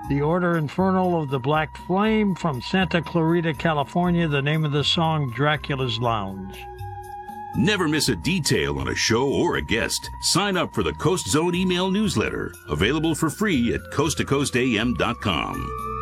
The Order Infernal of the Black Flame from Santa Clarita, California. The name of the song, Dracula's Lounge. Never miss a detail on a show or a guest. Sign up for the Coast Zone email newsletter, available for free at coasttocoastam.com.